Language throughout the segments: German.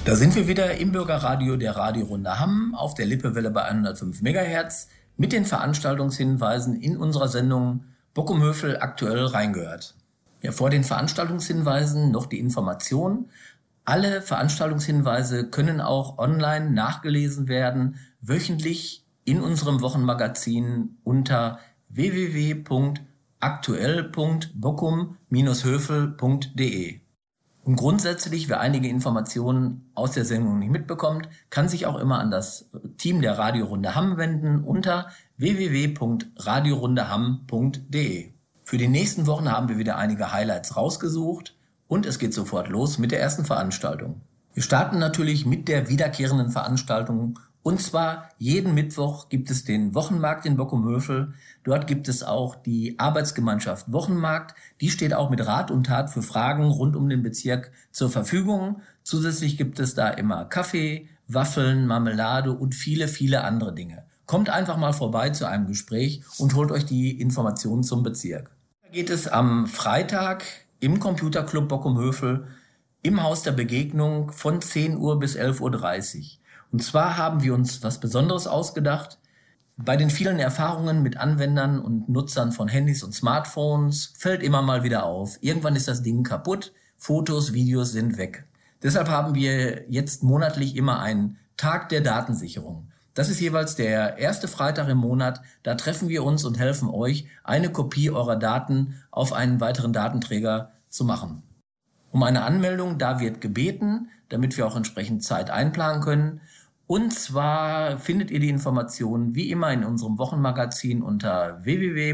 Da sind wir wieder im Bürgerradio der Radiorunde Hamm auf der Lippewelle bei 105 MHz mit den Veranstaltungshinweisen in unserer Sendung Bockumhövel aktuell reingehört. Ja, vor den Veranstaltungshinweisen noch die Information. Alle Veranstaltungshinweise können auch online nachgelesen werden, wöchentlich in unserem Wochenmagazin unter www.aktuell.bockum-hövel.de. Und grundsätzlich, wer einige Informationen aus der Sendung nicht mitbekommt, kann sich auch immer an das Team der Radiorunde Hamm wenden unter www.radiorundehamm.de. Für die nächsten Wochen haben wir wieder einige Highlights rausgesucht und es geht sofort los mit der ersten Veranstaltung. Wir starten natürlich mit der wiederkehrenden Veranstaltung. Und zwar jeden Mittwoch gibt es den Wochenmarkt in Bockumhövel. Dort gibt es auch die Arbeitsgemeinschaft Wochenmarkt. Die steht auch mit Rat und Tat für Fragen rund um den Bezirk zur Verfügung. Zusätzlich gibt es da immer Kaffee, Waffeln, Marmelade und viele, viele andere Dinge. Kommt einfach mal vorbei zu einem Gespräch und holt euch die Informationen zum Bezirk. Da geht es am Freitag im Computerclub Bockumhövel im Haus der Begegnung von 10 Uhr bis 11:30 Uhr. Und zwar haben wir uns was Besonderes ausgedacht. Bei den vielen Erfahrungen mit Anwendern und Nutzern von Handys und Smartphones fällt immer mal wieder auf. Irgendwann ist das Ding kaputt, Fotos, Videos sind weg. Deshalb haben wir jetzt monatlich immer einen Tag der Datensicherung. Das ist jeweils der erste Freitag im Monat. Da treffen wir uns und helfen euch, eine Kopie eurer Daten auf einen weiteren Datenträger zu machen. Um eine Anmeldung, da wird gebeten, damit wir auch entsprechend Zeit einplanen können. Und zwar findet ihr die Informationen wie immer in unserem Wochenmagazin unter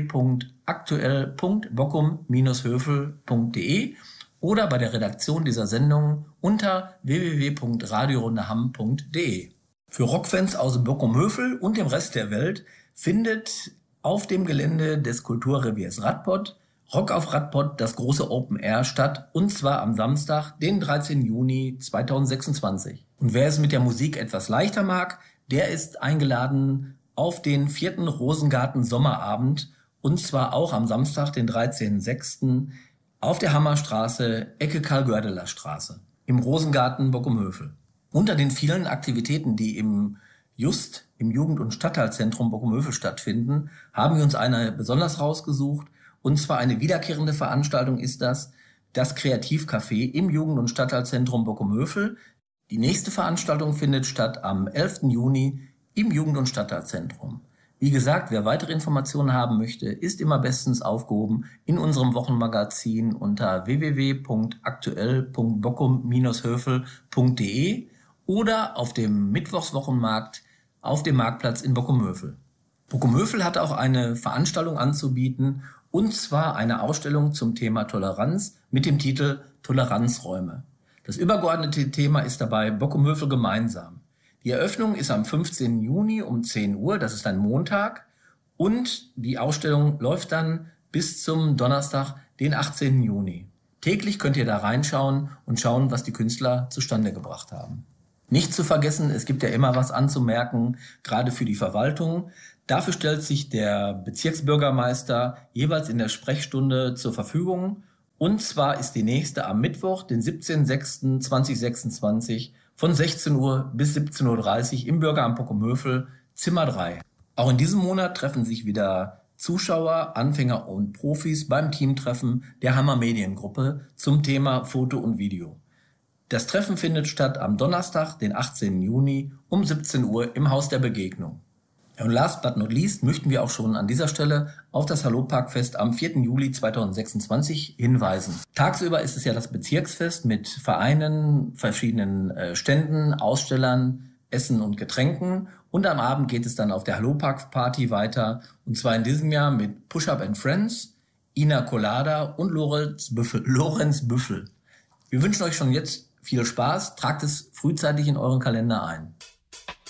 www.aktuell.bockum-hövel.de oder bei der Redaktion dieser Sendung unter www.radiorundehamm.de. Für Rockfans aus Bockumhövel und dem Rest der Welt findet auf dem Gelände des Kulturreviers Radbot Rock auf Radbot, das große Open Air statt, und zwar am Samstag, den 13. Juni 2026. Und wer es mit der Musik etwas leichter mag, der ist eingeladen auf den 4. Rosengarten Sommerabend, und zwar auch am Samstag, den 13.06. auf der Hammerstraße, Ecke Karl-Gördeler Straße, im Rosengarten Bockumhövel. Unter den vielen Aktivitäten, die im Jugend- und Stadtteilzentrum Bockumhövel stattfinden, haben wir uns eine besonders rausgesucht. Und zwar eine wiederkehrende Veranstaltung ist das Kreativcafé im Jugend- und Stadtteilzentrum Bockumhövel. Die nächste Veranstaltung findet statt am 11. Juni im Jugend- und Stadtteilzentrum. Wie gesagt, wer weitere Informationen haben möchte, ist immer bestens aufgehoben in unserem Wochenmagazin unter www.aktuell.bockum-hövel.de oder auf dem Mittwochswochenmarkt auf dem Marktplatz in Bockumhövel. Bockumhövel hat auch eine Veranstaltung anzubieten, und zwar eine Ausstellung zum Thema Toleranz mit dem Titel Toleranzräume. Das übergeordnete Thema ist dabei Bockumhövel gemeinsam. Die Eröffnung ist am 15. Juni um 10 Uhr, das ist ein Montag, und die Ausstellung läuft dann bis zum Donnerstag, den 18. Juni. Täglich könnt ihr da reinschauen und schauen, was die Künstler zustande gebracht haben. Nicht zu vergessen, es gibt ja immer was anzumerken, gerade für die Verwaltung. Dafür stellt sich der Bezirksbürgermeister jeweils in der Sprechstunde zur Verfügung. Und zwar ist die nächste am Mittwoch, den 17.06.2026 von 16 Uhr bis 17:30 Uhr im Bürgeramt Bockumhövel, Zimmer 3. Auch in diesem Monat treffen sich wieder Zuschauer, Anfänger und Profis beim Teamtreffen der Hammer Mediengruppe zum Thema Foto und Video. Das Treffen findet statt am Donnerstag, den 18. Juni um 17 Uhr im Haus der Begegnung. Und last but not least möchten wir auch schon an dieser Stelle auf das Hallo-Parkfest am 4. Juli 2026 hinweisen. Tagsüber ist es ja das Bezirksfest mit Vereinen, verschiedenen Ständen, Ausstellern, Essen und Getränken. Und am Abend geht es dann auf der Hallo-Park-Party weiter. Und zwar in diesem Jahr mit Push-Up and Friends, Ina Colada und Lorenz Büffel. Wir wünschen euch schon jetzt viel Spaß, tragt es frühzeitig in euren Kalender ein.